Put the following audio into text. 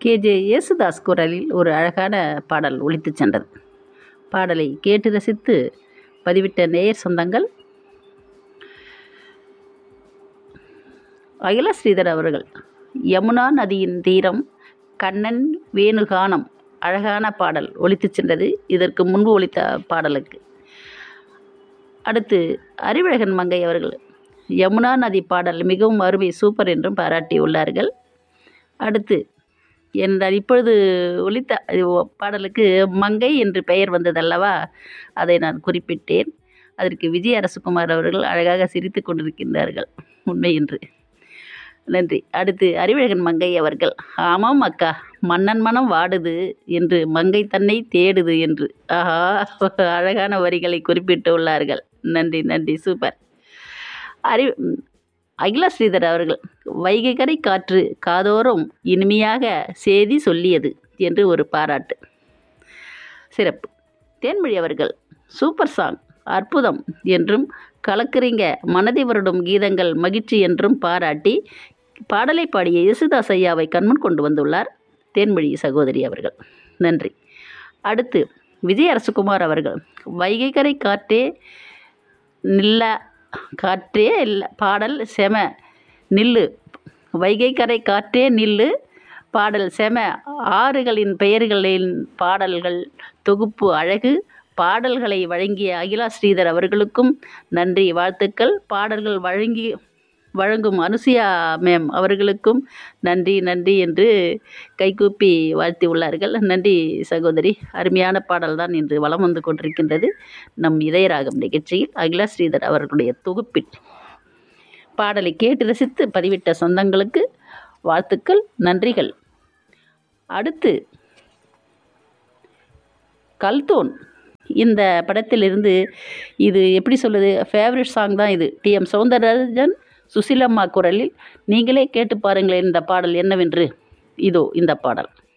K J Yesudas குரலில் ஒரு அழகான பாடல் ஒலித்துச் சென்றது. பாடலை கேட்டு ரசித்து பதிவிட்ட நேயர் சொந்தங்கள் அகில ஸ்ரீதர் அவர்கள் யமுனா நதியின் தீரம் கண்ணன் வேணுகானம் அழகான பாடல் ஒலித்துச் சென்றது. இதற்கு முன்பு ஒலித்த பாடலுக்கு அடுத்து அறிவழகன் மங்கை அவர்கள் யமுனா நதி பாடல் மிகவும் அருமை, சூப்பர் என்றும் பாராட்டியுள்ளார்கள். அடுத்து என்றால் இப்பொழுது ஒலித்த பாடலுக்கு மங்கை என்று பெயர் வந்ததல்லவா, அதை நான் குறிப்பிட்டேன். அதற்கு விஜய் அரசகுமார் அவர்கள் அழகாக சிரித்து கொண்டிருக்கின்றார்கள், உண்மை என்று. நன்றி. அடுத்து அறிவழகன் மங்கை அவர்கள் ஆமாம் அக்கா, மன்னன் மனம் வாடுது என்று மங்கை தன்னை தேடுது என்று ஆஹா அழகான வரிகளை குறிப்பிட்டுள்ளார்கள். நன்றி நன்றி, சூப்பர். அகில ஸ்ரீதர் அவர்கள் வைகை கரை காற்று காதோறும் இனிமையாக செய்தி சொல்லியது என்று ஒரு பாராட்டு, சிறப்பு. தேன்மொழி அவர்கள் சூப்பர் சாங், அற்புதம் என்றும் கலக்குறீங்க, மனதை வருடும் கீதங்கள் மகிழ்ச்சி என்றும் பாராட்டி பாடலை பாடிய யேசுதாஸ் ஐயாவை கண்முன் கொண்டு வந்துள்ளார் தேன்மொழி சகோதரி அவர்கள். நன்றி. அடுத்து விஜய் அரசகுமார் அவர்கள் வைகை கரை காற்றே நில்ல, காற்றே இல்லை பாடல் செம நில்லு, வைகை கரை காற்றே நில்லு பாடல் செம, ஆறுகளின் பெயர்களின் பாடல்கள் தொகுப்பு அழகு, பாடல்களை வழங்கிய அகிலா ஸ்ரீதர் அவர்களுக்கும் நன்றி, வாழ்த்துக்கள். பாடல்கள் வழங்கும் அனுசியா மேம் அவர்களுக்கும் நன்றி நன்றி என்று கைகூப்பி வாழ்த்தி உள்ளார்கள். நன்றி சகோதரி, அருமையான பாடல்தான் இன்று வலம் வந்து கொண்டிருக்கின்றது நம் இதயராகம் நிகழ்ச்சியில். அகிலா ஸ்ரீதர் அவர்களுடைய தொகுப்பில் பாடலை கேட்டு ரசித்து பதிவிட்ட சொந்தங்களுக்கு வாழ்த்துக்கள், நன்றிகள். அடுத்து கல்தோன் இந்த படத்திலிருந்து, இது எப்படி சொல்லுது, ஃபேவரட் சாங் தான் இது. TM சௌந்தரராஜன் சுசிலம்மா குரலில் நீங்களே கேட்டு பாருங்களேன் இந்த பாடல் என்னவென்று. இதோ இந்த பாடல்.